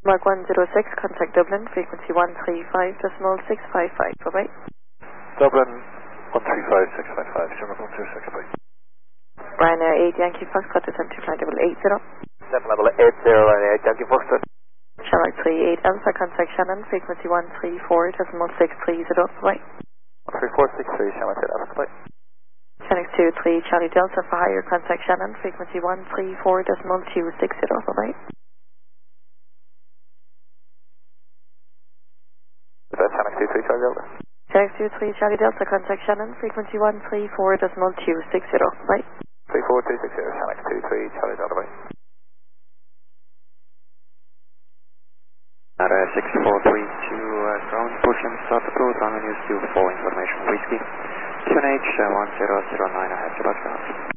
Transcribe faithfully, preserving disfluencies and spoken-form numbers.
Mark one zero six, contact Dublin, frequency one three five decimal six five five, bye-bye. Dublin, one three five six five five, zero one two six, bye. Ryanair eight, Yankee Foxtrot, descent to flight level eight zero. Descent level eight zero, Ryanair eight, Yankee Foxtrot. Shamrock three eight Alpha, contact Shannon, frequency one three four decimal six three zero, bye-bye. one three four six three, Shamrock eight Alpha, bye. Shannon two three Charlie Delta for higher, contact Shannon, frequency one three four decimal two six zero, bye-bye. Is that Shannon two three, Charlie Delta? Shannon two three Charlie Delta, contact Shannon, frequency one three four decimal two six zero, bye. three four two six zero, Shannon two three, Charlie Delta, bye. Nara six four three two, uh, ground pushing start approach, runway news two four, information whiskey. Q N H uh, one zero zero nine, I have to back down.